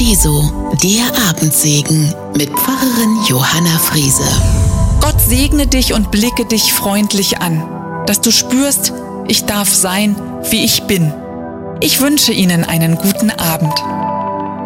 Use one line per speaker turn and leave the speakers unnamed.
Paradiso, der Abendsegen mit Pfarrerin Johanna Friese.
Gott segne dich und blicke dich freundlich an, dass du spürst, ich darf sein, wie ich bin. Ich wünsche Ihnen einen guten Abend.